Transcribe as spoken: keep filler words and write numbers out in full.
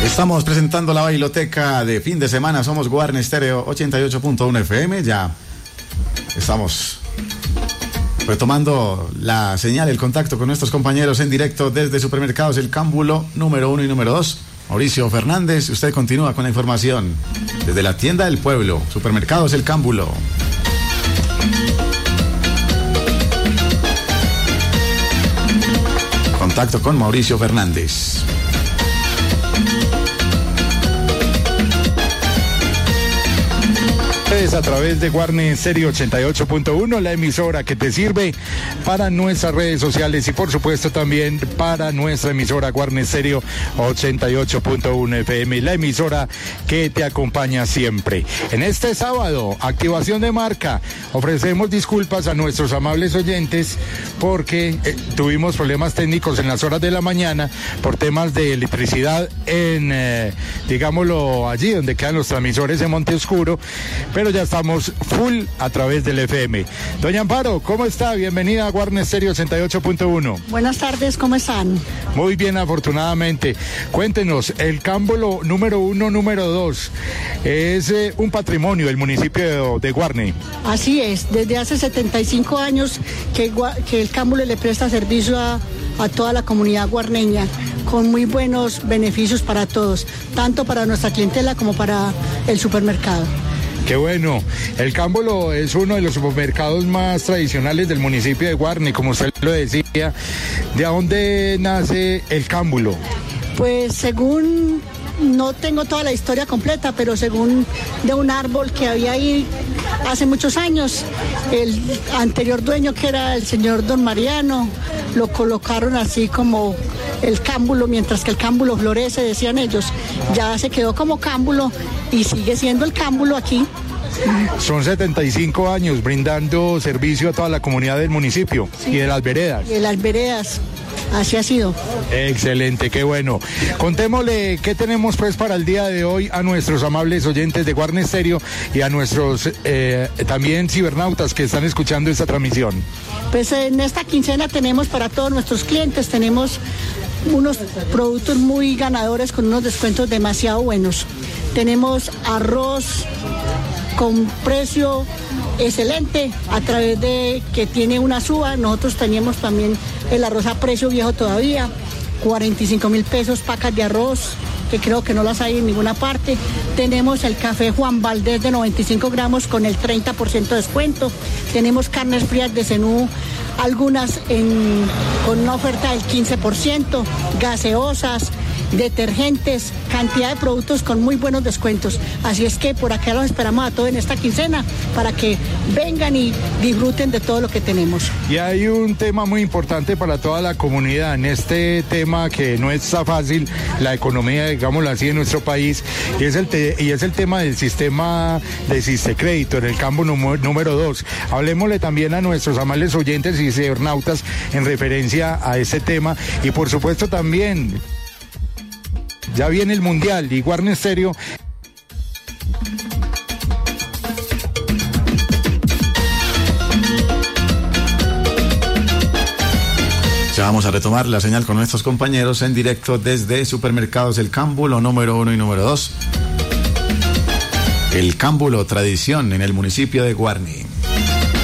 Estamos presentando la bailoteca de fin de semana. Somos Guarne Estéreo ochenta y ocho punto uno F M. Ya estamos retomando la señal, el contacto con nuestros compañeros en directo desde Supermercados El Cámbulo número uno y número dos. Mauricio Fernández, usted continúa con la información desde la tienda del pueblo, Supermercados El Cámbulo. Contacto con Mauricio Fernández. A través de Guarne Estéreo ochenta y ocho punto uno, la emisora que te sirve para nuestras redes sociales y por supuesto también para nuestra emisora Guarne Estéreo ochenta y ocho punto uno F M, la emisora que te acompaña siempre. En este sábado, activación de marca, ofrecemos disculpas a nuestros amables oyentes porque eh, tuvimos problemas técnicos en las horas de la mañana por temas de electricidad en, eh, digámoslo, allí donde quedan los transmisores en Monte Oscuro, pero ya estamos full a través del F M. Doña Amparo, ¿cómo está? Bienvenida a Guarne Estéreo ochenta y ocho punto uno. Buenas tardes, ¿cómo están? Muy bien, afortunadamente. Cuéntenos, el Cámbulo número uno, número dos, es eh, un patrimonio del municipio de, de Guarne. Así es, desde hace setenta y cinco años que, que el Cámbulo le presta servicio a, a toda la comunidad guarneña, con muy buenos beneficios para todos, tanto para nuestra clientela como para el supermercado. Qué bueno. El Cámbulo es uno de los supermercados más tradicionales del municipio de Guarne, como usted lo decía. ¿De dónde nace el Cámbulo? Pues según, no tengo toda la historia completa, pero según de un árbol que había ahí hace muchos años, el anterior dueño, que era el señor Don Mariano, lo colocaron así como el Cámbulo, mientras que el Cámbulo florece, decían ellos. Ya se quedó como Cámbulo y sigue siendo el Cámbulo aquí. Son setenta y cinco años brindando servicio a toda la comunidad del municipio, sí, y de las veredas. Y de las veredas, así ha sido. Excelente, qué bueno. Contémosle qué tenemos pues para el día de hoy a nuestros amables oyentes de Guarne Estéreo y a nuestros eh, también cibernautas que están escuchando esta transmisión. Pues en esta quincena tenemos para todos nuestros clientes, tenemos unos productos muy ganadores con unos descuentos demasiado buenos. Tenemos arroz con precio excelente a través de que tiene una suba. Nosotros teníamos también el arroz a precio viejo todavía, cuarenta y cinco mil pesos pacas de arroz, que creo que no las hay en ninguna parte. Tenemos el café Juan Valdés de noventa y cinco gramos con el treinta por ciento de descuento. Tenemos carnes frías de Zenú, algunas en, con una oferta del quince por ciento, gaseosas, detergentes, cantidad de productos con muy buenos descuentos. Así es que por acá los esperamos a todos en esta quincena para que vengan y disfruten de todo lo que tenemos. Y hay un tema muy importante para toda la comunidad en este tema que no está fácil, la economía, digámoslo así, en nuestro país, y es el, te, y es el tema del sistema de Sistecrédito en el Cámbulo número dos. Hablemosle también a nuestros amables oyentes y cibernautas en referencia a ese tema, y por supuesto también ya viene el Mundial y Guarne Estéreo. Ya vamos a retomar la señal con nuestros compañeros en directo desde Supermercados El Cámbulo número uno y número dos. El Cámbulo, tradición en el municipio de Guarne.